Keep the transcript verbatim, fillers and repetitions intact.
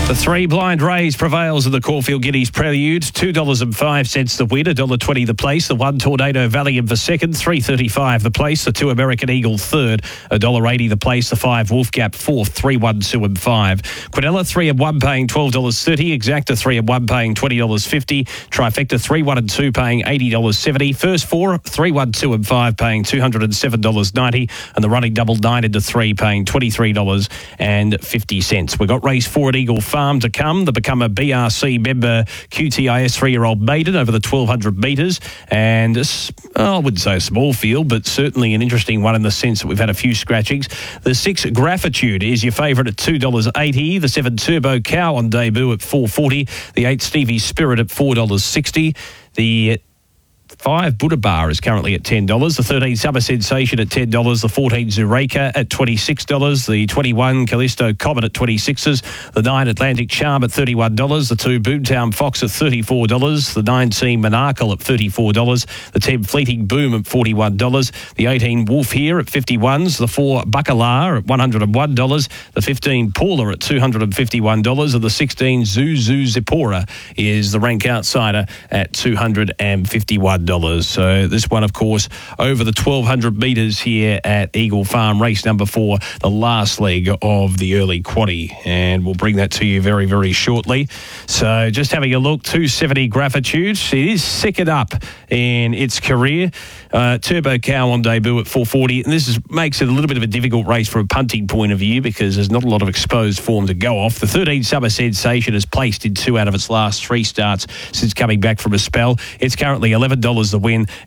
The three blind raise prevails in the Caulfield Guineas Prelude. two dollars and five cents the win, one dollar twenty the place. The one Tornado Valium for second, three thirty-five the place. The two American Eagle third, one dollar eighty the place. The five Wolf Gap fourth, three one two and five. Quinella three and one paying twelve dollars thirty. Exacta three and one paying twenty dollars fifty. Trifecta three one and two paying eighty dollars seventy. First four, three one two and five paying two hundred seven dollars ninety. And the running double nine into three paying twenty-three dollars fifty. We've got race four at Eagle Farm to come. The become a B R C member Q T I S three-year-old maiden over the twelve hundred metres. And oh, I wouldn't say a small field, but certainly an interesting one in the sense that we've had a few scratchings. The six Graffitude is your favourite at two dollars eighty. The seven Turbo Cow on debut at four dollars forty. The eight Stevie Spirit at four dollars sixty. The five Buddha Bar is currently at ten dollars. The thirteen Summer Sensation at ten dollars. The fourteen Zureka at twenty-six dollars. The twenty-one Callisto Comet at twenty-six dollars. The nine Atlantic Charm at thirty-one dollars. The two Boomtown Fox at thirty-four dollars. The nineteen Monarchal at thirty-four dollars. The ten Fleeting Boom at forty-one dollars. The eighteen Wolf Here at fifty-one dollars. The four Bacalar at one hundred one dollars. The fifteen Paula at two hundred fifty-one dollars. And the sixteen Zuzu Zippora is the rank outsider at two hundred fifty-one dollars. So this one, of course, over the twelve hundred metres here at Eagle Farm, race number four, the last leg of the early quaddie. And we'll bring that to you very, very shortly. So just having a look, two seventy Graffitude. It is second up in its career. Uh, Turbo Cow on debut at four forty. And this is, makes it a little bit of a difficult race from a punting point of view because there's not a lot of exposed form to go off. The thirteen Summer Sensation has placed in two out of its last three starts since coming back from a spell. It's currently eleven dollars the win